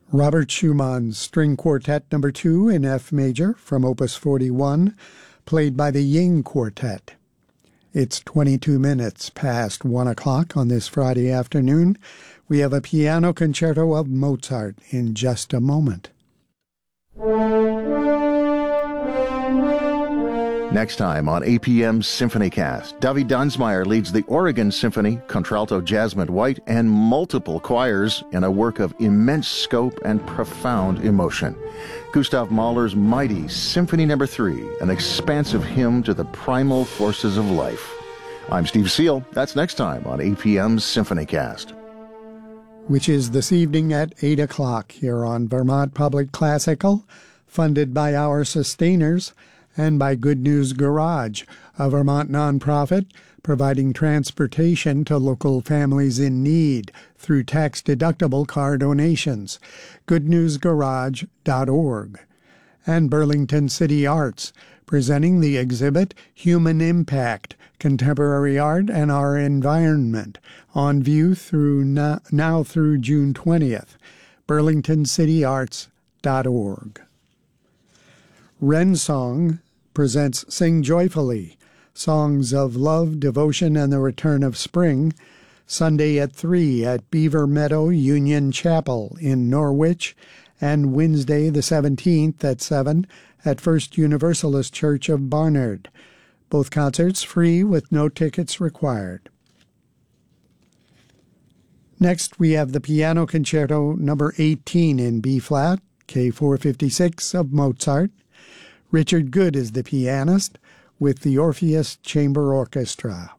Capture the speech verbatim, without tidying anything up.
Robert Schumann's String Quartet Number two in F major from Opus forty-one, played by the Ying Quartet. It's twenty-two minutes past one o'clock on this Friday afternoon. We have a piano concerto of Mozart in just a moment. Next time on A P M's SymphonyCast, Davi Dunsmeyer leads the Oregon Symphony, contralto Jasmine White, and multiple choirs in a work of immense scope and profound emotion. Gustav Mahler's mighty Symphony Number three, an expansive hymn to the primal forces of life. I'm Steve Seal. That's next time on A P M's SymphonyCast. Which is this evening at eight o'clock here on Vermont Public Classical, funded by our sustainers and by Good News Garage, a Vermont nonprofit providing transportation to local families in need through tax-deductible car donations, good news garage dot org. And Burlington City Arts, presenting the exhibit Human Impact, Contemporary Art and Our Environment, on view through now, now through June twentieth, burlington city arts dot org. Rensong presents Sing Joyfully, Songs of Love, Devotion, and the Return of Spring, Sunday at three at Beaver Meadow Union Chapel in Norwich, and Wednesday the seventeenth at seven at First Universalist Church of Barnard. Both concerts free with no tickets required. Next, we have the Piano Concerto Number eighteen in B-flat, K four fifty-six of Mozart. Richard Good is the pianist with the Orpheus Chamber Orchestra.